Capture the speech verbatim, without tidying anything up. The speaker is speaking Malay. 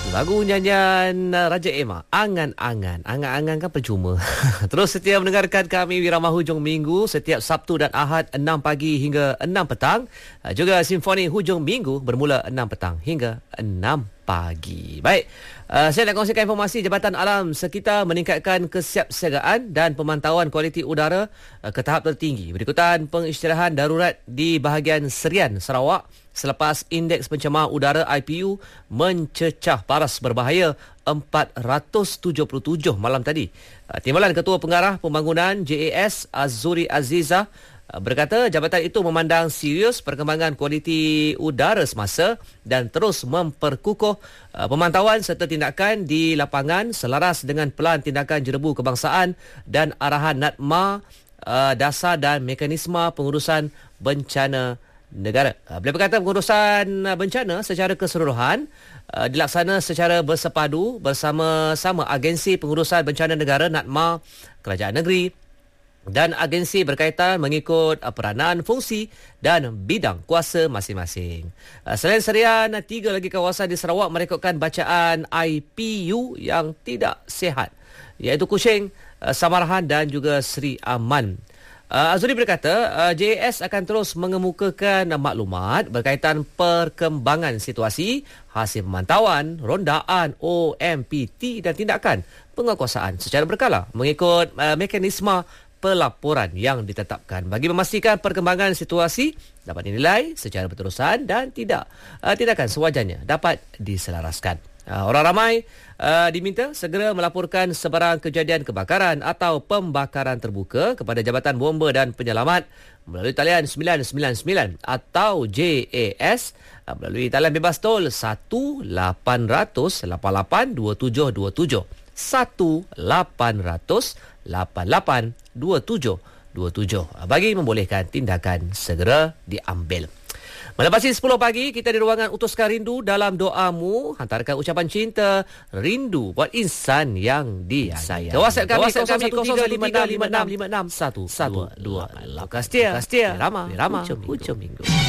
Lagu nyanyian Raja Emma, Angan-Angan. Angan-angan kan percuma. Terus setia mendengarkan kami Wirama Hujung Minggu setiap Sabtu dan Ahad enam pagi hingga enam petang. Juga Simfoni Hujung Minggu bermula enam petang hingga enam pagi. Baik, uh, saya nak kongsikan informasi Jabatan Alam Sekitar meningkatkan kesiapsiagaan dan pemantauan kualiti udara uh, ke tahap tertinggi berikutan pengisytiharan darurat di bahagian Serian, Sarawak selepas indeks pencemaran udara I P U mencecah paras berbahaya empat ratus tujuh puluh tujuh malam tadi. Uh, Timbalan Ketua Pengarah Pembangunan J A S Azuri Aziza berkata jabatan itu memandang serius perkembangan kualiti udara semasa dan terus memperkukuh uh, pemantauan serta tindakan di lapangan selaras dengan pelan tindakan jerebu kebangsaan dan arahan NADMA, uh, dasar dan mekanisme pengurusan bencana negara. Uh, beliau berkata pengurusan uh, bencana secara keseluruhan uh, dilaksana secara bersepadu bersama-sama agensi pengurusan bencana negara NADMA, kerajaan negeri dan agensi berkaitan mengikut peranan, fungsi dan bidang kuasa masing-masing. Selain Serian, tiga lagi kawasan di Sarawak merekodkan bacaan I P U yang tidak sihat, iaitu Kuching, Samarahan dan juga Seri Aman. Azuri berkata J A S akan terus mengemukakan maklumat berkaitan perkembangan situasi, hasil pemantauan, rondaan O M P T dan tindakan penguatkuasaan secara berkala mengikut uh, mekanisme pelaporan yang ditetapkan bagi memastikan perkembangan situasi dapat dinilai secara berterusan dan tidak uh, tindakan sewajarnya dapat diselaraskan. Uh, orang ramai uh, diminta segera melaporkan sebarang kejadian kebakaran atau pembakaran terbuka kepada Jabatan Bomba dan Penyelamat melalui talian sembilan sembilan sembilan atau J A S uh, melalui talian bebas tol satu lapan kosong lapan lapan dua tujuh dua tujuh satu lapan kosong lapan lapan dua tujuh dua tujuh bagi membolehkan tindakan segera diambil. Melepasi sepuluh pagi, kita di ruangan Utuskan Rindu dalam doamu. Hantarkan ucapan cinta rindu buat insan yang disayang. WhatsApp kami kosong satu tiga lima enam lima enam lima enam satu satu dua. Setia, Setia, Rama, Rama, Hujung Minggu.